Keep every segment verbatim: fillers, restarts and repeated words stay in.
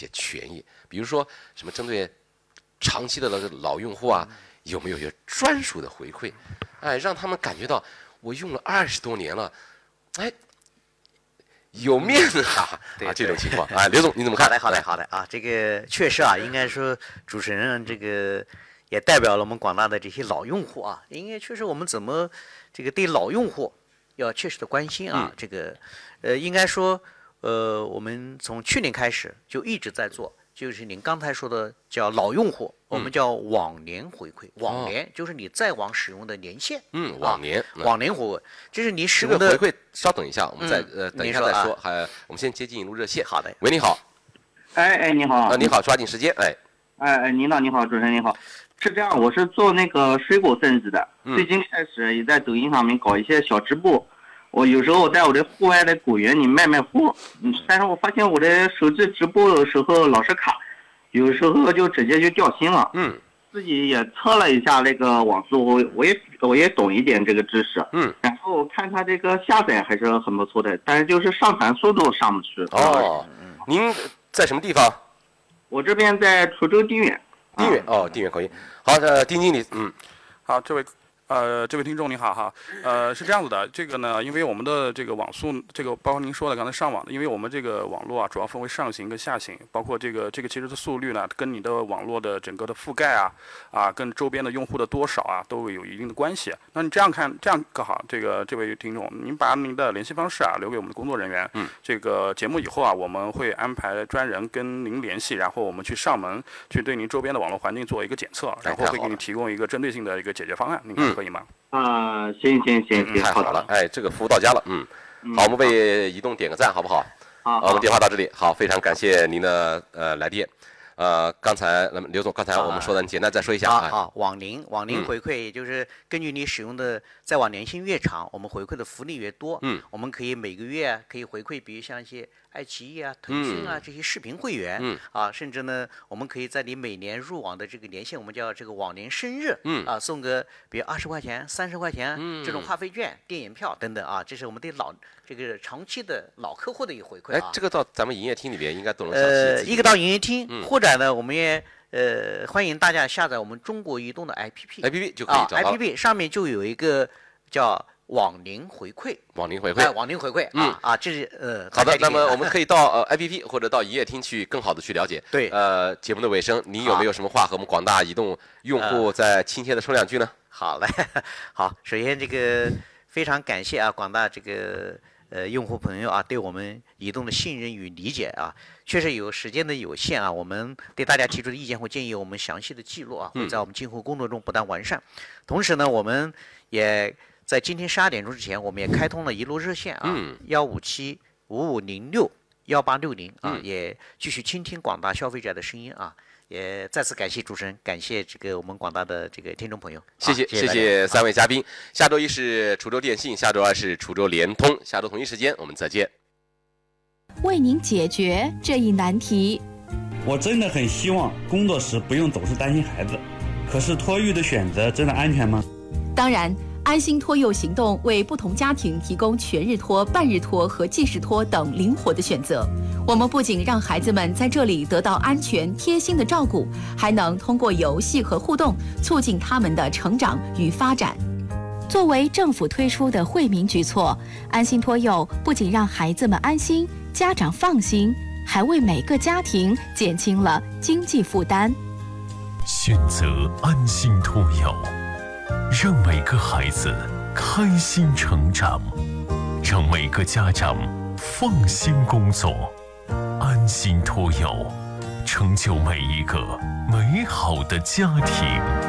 些权益？比如说什么针对长期的那个老用户啊，有没有一些专属的回馈？哎，让他们感觉到我用了二十多年了，哎，有面子啊！ 对啊，这种情况，哎，刘总你怎么看？ 好的，好的，好的啊，这个确实啊，应该说主持人这个也代表了我们广大的这些老用户啊，应该确实我们怎么这个对老用户要切实的关心啊， 嗯、 这个呃，应该说呃，我们从去年开始就一直在做。就是您刚才说的叫老用户，我们叫往年回馈。嗯、往年就是你再往使用的年限。 嗯，往年， 啊、往年回馈，这是你使用的、 这个、回馈。稍等一下，我们再、嗯、呃等一下再说。 啊、 还我们先接进引入热线。 好的。 喂，你好。 哎哎，你好。 啊，你好，抓紧时间。哎。 哎哎，您好，你好，主持人你好。是这样，我是做那个水果分子的， 嗯、 最近开始也在抖音上面搞一些小直播。我有时候在我的户外的果园里卖卖货，嗯，但是我发现我的手机直播的时候老是卡。有时候就直接就掉星了， 嗯， 自己也测了一下那个网速，我我也我也懂一点这个知识， 嗯， 然后看它这个下载还是很不错的，但是就是上传速度上不去。 哦，您在什么地方？ 我这边在滁州地远。 地远、啊、哦，地远口音。好，呃，丁经理，嗯， 好，这位。呃，这位听众你好哈，呃，是这样子的，这个呢，因为我们的这个网速，这个包括您说的刚才上网的，因为我们这个网络啊，主要分为上行跟下行，包括这个这个其实的速率呢，跟你的网络的整个的覆盖啊，啊，跟周边的用户的多少啊，都有一定的关系。那你这样看，这样更好，这个这位听众，您把您的联系方式啊留给我们的工作人员， 嗯， 这个节目以后啊，我们会安排专人跟您联系，然后我们去上门去对您周边的网络环境做一个检测，然后会给你提供一个针对性的一个解决方案，您看可以吗？ 嗯啊、呃，行行行行， 太好了，哎，这个服务到家了，嗯，嗯好，我们为移动点个赞，好不好？ 好， 我们电话到这里，好，非常感谢您的呃来电，呃，刚才那么刘总，刚才我们说的，你简单再说一下啊。好，往年往年回馈，也就是根据你使用的再往年限越长，我们回馈的福利越多， 嗯， 我们可以每个月可以回馈，比如像一些爱奇艺啊、腾讯啊、嗯、这些视频会员， 嗯啊，甚至呢，我们可以在你每年入网的这个年限，我们叫这个往年生日， 嗯啊，送个比如二十块钱、三十块钱、 嗯、 这种话费券、电影票等等啊，这是我们对老这个长期的老客户的一个回馈啊。 哎，这个到咱们营业厅里边应该都能详细。 呃，一个到营业厅， 嗯、 或者呢，我们也呃欢迎大家下载我们中国移动的 A P P，A P P 就可以找到、 啊、A P P 上面就有一个叫往年回馈， 往年回馈， 哎，往年回馈， 嗯啊啊，这是呃， 好的，那么我们可以到呃 A P P 或者到营业厅去更好的去了解。 对， 呃，节目的尾声，你有没有什么话和我们广大移动用户再亲切的说两句呢？ 呃、好嘞，好，首先这个非常感谢啊，广大这个呃用户朋友啊，对我们移动的信任与理解啊，确实有时间的有限啊，我们对大家提出的意见或建议，我们详细的记录啊，会在我们今后工作中不断完善。嗯、同时呢，我们也在今天十二点钟之前，我们也开通了一路热线啊，幺五七五五零六幺八六零啊， 嗯、 也继续倾听广大消费者的声音啊。也再次感谢主持人，感谢这个我们广大的这个听众朋友， 谢谢、 啊、谢谢谢谢三位嘉宾。下周一是滁州电信，下周二是滁州联通，下周同一时间我们再见。 为您解决这一难题。 我真的很希望工作时不用总是担心孩子，可是托育的选择真的安全吗？ 当然，安心托幼行动为不同家庭提供全日托、半日托和即时托等灵活的选择。我们不仅让孩子们在这里得到安全贴心的照顾，还能通过游戏和互动促进他们的成长与发展。作为政府推出的惠民举措，安心托幼不仅让孩子们安心，家长放心，还为每个家庭减轻了经济负担。 选择安心托幼，让每个孩子开心成长，让每个家长放心工作。安心托幼，成就每一个美好的家庭。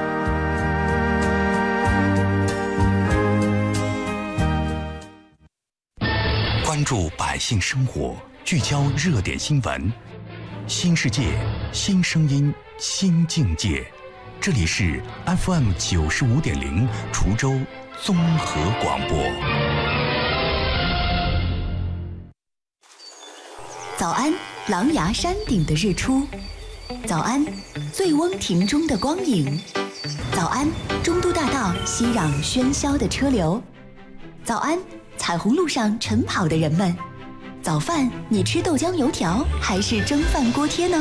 关注百姓生活，聚焦热点新闻，新世界，新声音，新境界。这里是 F M 九十五点零滁州综合广播。 早安，狼牙山顶的日出；早安，醉翁亭中的光影；早安，中都大道熙攘喧嚣的车流；早安，彩虹路上晨跑的人们。早饭，你吃豆浆油条还是蒸饭锅贴呢？